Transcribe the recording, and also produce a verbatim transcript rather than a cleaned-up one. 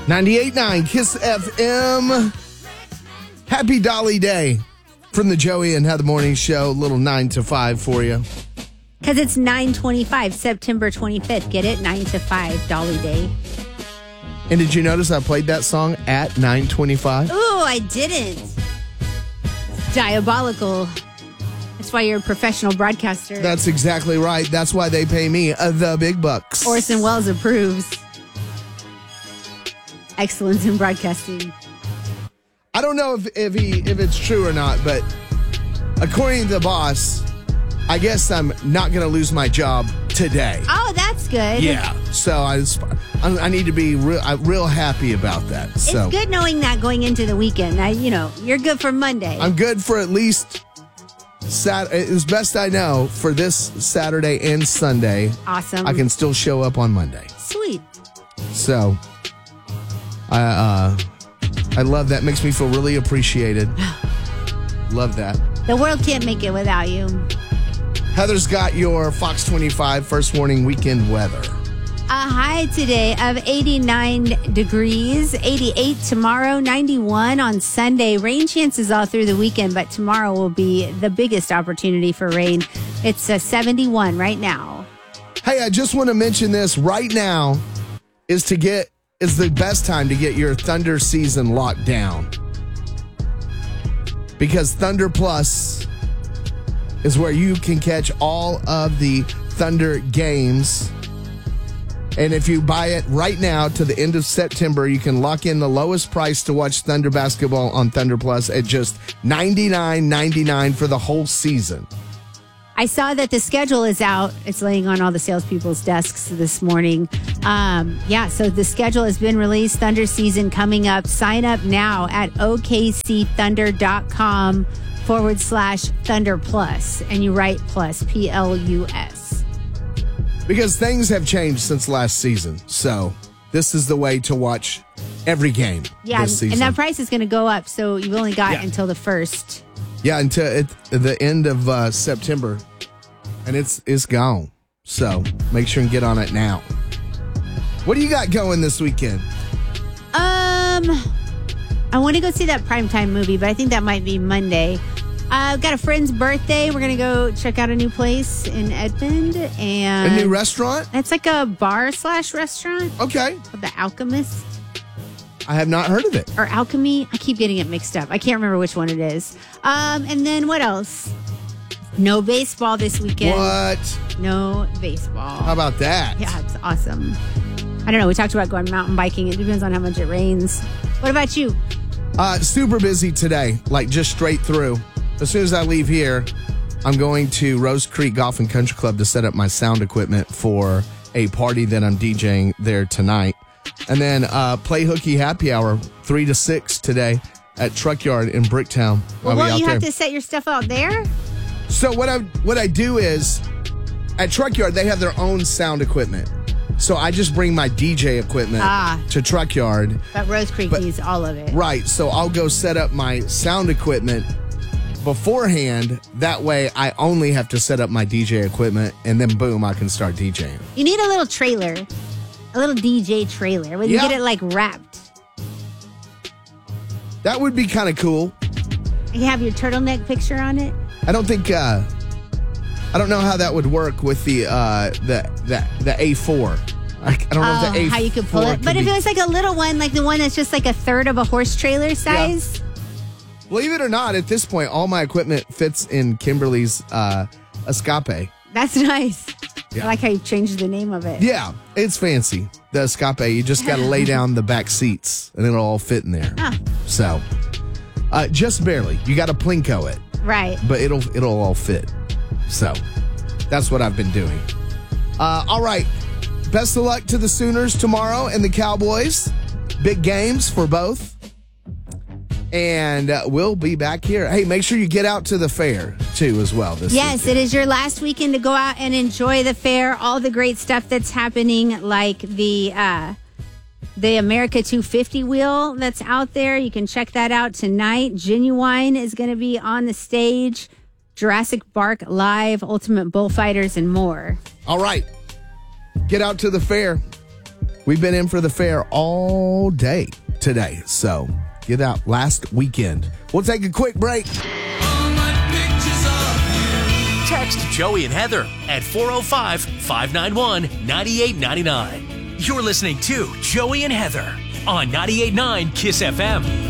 ninety-eight point nine Kiss F M. Happy Dolly Day from the Joey and Heather Morning Show. Little nine to five for you. Because it's nine twenty-five, September twenty-fifth. Get it? nine to five, Dolly Day. And did you notice I played that song at nine twenty-five? Ooh, I didn't. Diabolical. That's why you're a professional broadcaster. That's exactly right. That's why they pay me uh, the big bucks. Orson Welles approves. Excellence in broadcasting. I don't know if, if he if it's true or not, but according to the boss, I guess I'm not going to lose my job today. Oh, that's good. Yeah. So I just, I, I need to be real, I'm real happy about that. So it's good knowing that going into the weekend. I, you know, you're good for Monday. I'm good for at least Sat. As best I know for this Saturday and Sunday. Awesome. I can still show up on Monday. Sweet. So I uh, I love that. Makes me feel really appreciated. Love that. The world can't make it without you. Heather's got your Fox twenty-five first warning weekend weather. A high today of eighty-nine degrees, eighty-eight tomorrow, ninety-one on Sunday. Rain chances all through the weekend, but tomorrow will be the biggest opportunity for rain. It's a seventy-one right now. Hey, I just want to mention this right now is to get is the best time to get your Thunder season locked down. Because Thunder Plus is where you can catch all of the Thunder games. And if you buy it right now to the end of September, you can lock in the lowest price to watch Thunder basketball on Thunder Plus at just ninety-nine ninety-nine for the whole season. I saw that the schedule is out. It's laying on all the salespeople's desks this morning. Um, yeah, so the schedule has been released. Thunder season coming up. Sign up now at okcthunder.com forward slash Thunder Plus. And you write plus, P L U S. Because things have changed since last season. So this is the way to watch every game yeah, this season. And that price is going to go up. So you've only got yeah. until the first. Yeah, until it, the end of uh, September. And it's it's gone. So make sure and get on it now. What do you got going this weekend? Um, I want to go see that primetime movie, but I think that might be Monday. I've got a friend's birthday. We're going to go check out a new place in Edmond. And a new restaurant? It's like a bar slash restaurant. Okay. Called The Alchemist. I have not heard of it. Or Alchemy. I keep getting it mixed up. I can't remember which one it is. Um, and then what else? No baseball this weekend. What? No baseball. How about that? Yeah, it's awesome. I don't know. We talked about going mountain biking. It depends on how much it rains. What about you? Uh, super busy today, like just straight through. As soon as I leave here, I'm going to Rose Creek Golf and Country Club to set up my sound equipment for a party that I'm DJing there tonight. And then uh, Play Hooky Happy Hour, three to six today at Truck Yard in Bricktown. Well, won't you have to set your stuff out there? So what I what I do is, at Truck Yard, they have their own sound equipment. So I just bring my D J equipment ah, to Truck Yard. But Rose Creek but, needs all of it. Right. So I'll go set up my sound equipment beforehand. That way I only have to set up my D J equipment and then boom, I can start DJing. You need a little trailer, a little D J trailer where you yeah. get it like wrapped. That would be kind of cool. You have your turtleneck picture on it. I don't think, uh, I don't know how that would work with the, uh, the, the, the A four. I, I don't know oh, if the A four how you could pull it. But if be... it was like a little one, like the one that's just like a third of a horse trailer size. Yeah. Believe it or not, at this point, all my equipment fits in Kimberly's uh, Escape. That's nice. Yeah. I like how you changed the name of it. Yeah, it's fancy. The Escape, you just got to lay down the back seats, and it'll all fit in there. Ah. So, uh, just barely. You got to Plinko it. Right. But it'll it'll all fit. So, that's what I've been doing. Uh, all right. Best of luck to the Sooners tomorrow and the Cowboys. Big games for both. And uh, we'll be back here. Hey, make sure you get out to the fair, too, as well. This yes, weekend. It is your last weekend to go out and enjoy the fair. All the great stuff that's happening, like the uh, the America two fifty wheel that's out there. You can check that out tonight. Genuine is going to be on the stage. Jurassic Bark Live, Ultimate Bullfighters, and more. All right. Get out to the fair. We've been in for the fair all day today, so get out last weekend. We'll take a quick break. Text Joey and Heather at four oh five, five nine one, nine eight nine nine. You're listening to Joey and Heather on ninety-eight point nine KISS F M.